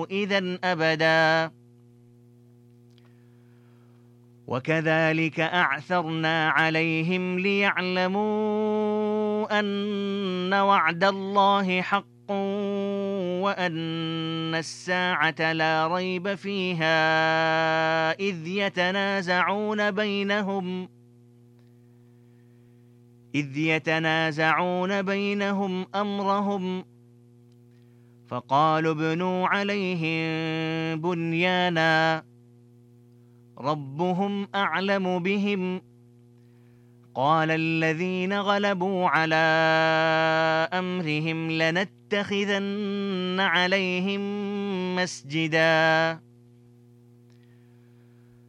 إذًا أبدا. وكذلك أعثرنا عليهم ليعلموا أن وعد الله حق وأن الساعة لا ريب فيها إذ يتنازعون بينهم أمرهم فقالوا ابنوا عليهم بنيانا ربهم أعلم بهم قال الذين غلبوا على أمرهم لنتخذن عليهم مسجدا.